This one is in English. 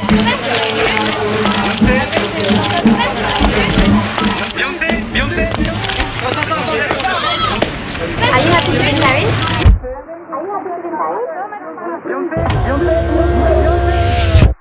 Are you happy to be in Paris? Beyoncé.